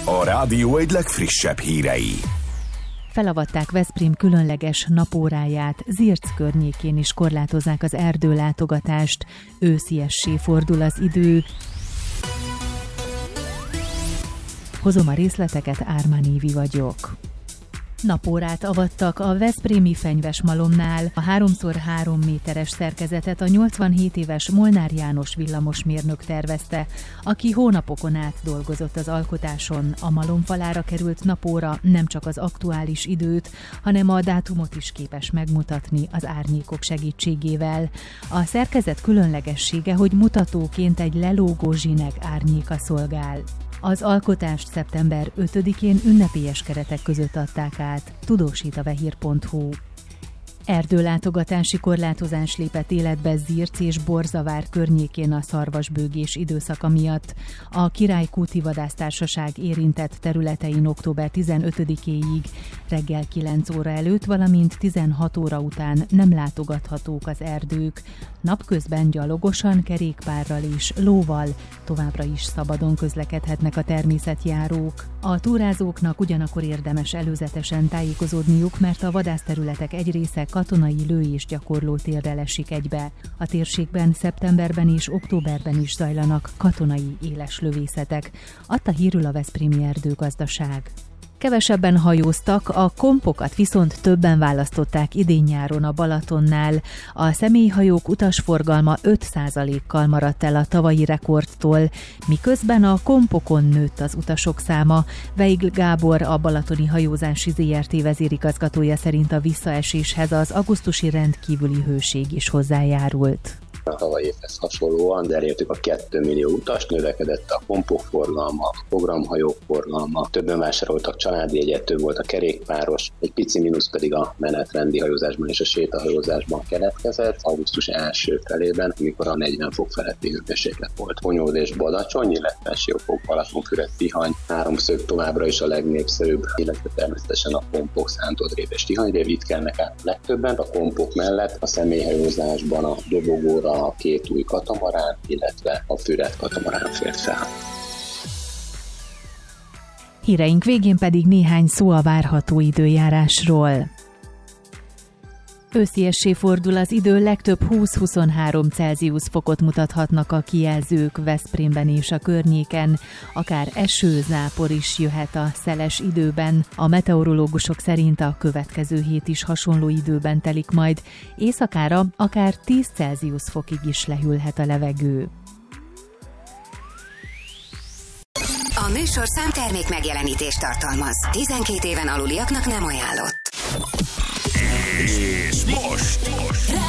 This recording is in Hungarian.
A rádió egy legfrissebb hírei. Felavatták Veszprém különleges napóráját, Zirc környékén is korlátozzák az erdőlátogatást, ősziessé fordul az idő. Hozom a részleteket, Ármán Évi vagyok. Napórát avattak a veszprémi Fenyvesmalomnál. A 3x3 méteres szerkezetet a 87 éves Molnár János villamosmérnök tervezte, aki hónapokon át dolgozott az alkotáson. A malomfalára került napóra nem csak az aktuális időt, hanem a dátumot is képes megmutatni az árnyékok segítségével. A szerkezet különlegessége, hogy mutatóként egy lelógó zsineg árnyéka szolgál. Az alkotást szeptember 5-én ünnepélyes keretek között adták át, tudósít a vehír.hu. Erdőlátogatási korlátozás lépett életbe Zirc és Borzavár környékén a szarvasbőgés időszaka miatt. A Királykúti Vadásztársaság érintett területein október 15-éig reggel 9 óra előtt, valamint 16 óra után nem látogathatók az erdők. Napközben gyalogosan, kerékpárral és lóval továbbra is szabadon közlekedhetnek a természetjárók. A túrázóknak ugyanakkor érdemes előzetesen tájékozódniuk, mert a vadászterületek egy része katonai lő- és gyakorlótérrel esik egybe. A térségben szeptemberben és októberben is zajlanak katonai éles lövészetek, adta hírül a Veszprémi Erdőgazdaság. Kevesebben hajóztak, a kompokat viszont többen választották idén-nyáron a Balatonnál. A személyhajók utasforgalma 5%-kal maradt el a tavalyi rekordtól, miközben a kompokon nőtt az utasok száma. Weigl Gábor, a Balatoni Hajózási ZRT vezérigazgatója szerint a visszaeséshez az augusztusi rendkívüli hőség is hozzájárult. A tavalyi évhez hasonlóan elértük a 2 millió utast, növekedett a kompok forgalma, a programhajók forgalma, többen vásároltak családi jegyet, több volt a kerékpáros, egy pici mínusz pedig a menetrendi hajózásban és a sétahajózásban keletkezett. Augusztus első felében, amikor a 40 fok feletti hőmérséklet volt. Honyód és Badacsony, illetve Siófok, Balatonfüred, Tihany, háromszög továbbra is a legnépszerűbb, illetve természetesen a kompok, Szántodrév és Tihanyrév, itt kelnek át legtöbben. A kompok mellett a személyhajózásban a dobogóra a 2 új katamarán, illetve a Füred katamarán fért fel. Híreink végén pedig néhány szó a várható időjárásról. Ősziessé fordul az idő, legtöbb 20-23 Celsius fokot mutathatnak a kijelzők Veszprémben és a környéken, akár eső, zápor is jöhet a szeles időben. A meteorológusok szerint a következő hét is hasonló időben telik majd, éjszakára akár 10 Celsius fokig is lehűlhet a levegő. A műsorszám termék megjelenítést tartalmaz. 12 éven aluliaknak nem ajánlott. És most